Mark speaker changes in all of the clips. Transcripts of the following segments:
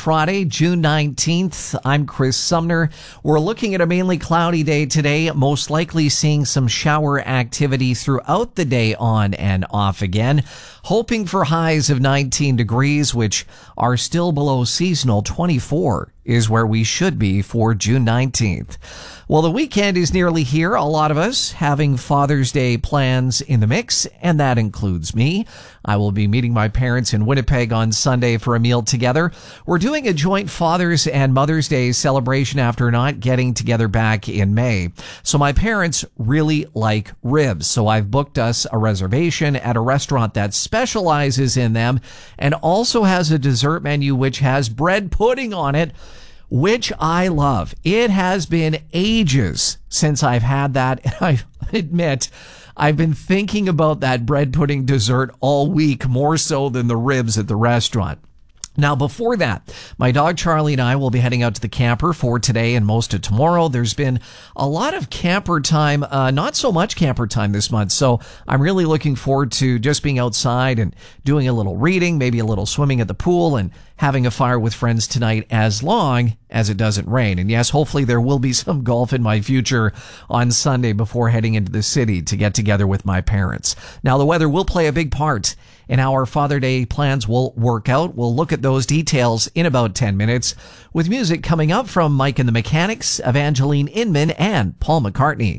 Speaker 1: Friday, June 19th. I'm Chris Sumner. We're looking at a mainly cloudy day today, most likely seeing some shower activity throughout the day on and off again. Hoping for highs of 19 degrees, which are still below seasonal. 24 is where we should be for June 19th. Well, the weekend is nearly here. A lot of us having Father's Day plans in the mix, and that includes me. I will be meeting my parents in Winnipeg on Sunday for a meal together. We're doing a joint Father's and Mother's Day celebration after not getting together back in May. So my parents really like ribs, so I've booked us a reservation at a restaurant that specializes in them and also has a dessert menu which has bread pudding on it, which I love. It has been ages since I've had that, and I admit I've been thinking about that bread pudding dessert all week, more so than the ribs at the restaurant. Now, before that, my dog Charlie and I will be heading out to the camper for today and most of tomorrow. There's been a lot of camper time, not so much camper time this month. So I'm really looking forward to just being outside and doing a little reading, maybe a little swimming at the pool, and having a fire with friends tonight as long as it doesn't rain. And yes, hopefully there will be some golf in my future on Sunday before heading into the city to get together with my parents. Now, the weather will play a big part in how our Father Day plans will work out. We'll look at those details in about 10 minutes with music coming up from Mike and the Mechanics, Evangeline Inman, and Paul McCartney.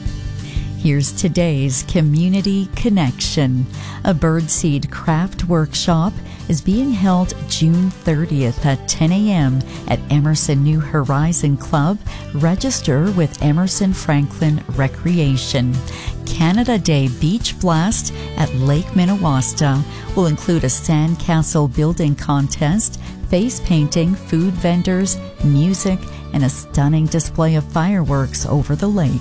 Speaker 2: Here's today's Community Connection. A birdseed craft workshop is being held June 30th at 10 a.m. at Emerson New Horizon Club. Register with Emerson Franklin Recreation. Canada Day Beach Blast at Lake Minnewaska will include a sandcastle building contest, face painting, food vendors, music, and a stunning display of fireworks over the lake.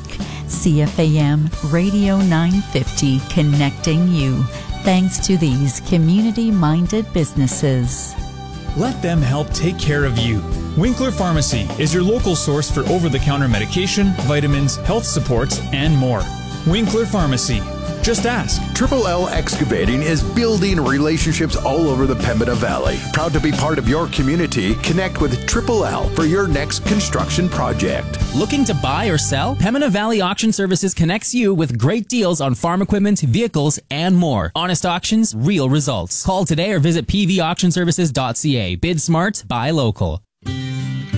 Speaker 2: CFAM Radio 950, connecting you. Thanks to these community-minded businesses.
Speaker 3: Let them help take care of you. Winkler Pharmacy is your local source for over-the-counter medication, vitamins, health supports, and more. Winkler Pharmacy. Just ask.
Speaker 4: Triple L Excavating is building relationships all over the Pembina Valley. Proud to be part of your community. Connect with Triple L for your next construction project.
Speaker 5: Looking to buy or sell? Pembina Valley Auction Services connects you with great deals on farm equipment, vehicles, and more. Honest auctions, real results. Call today or visit pvauctionservices.ca. Bid smart, buy local.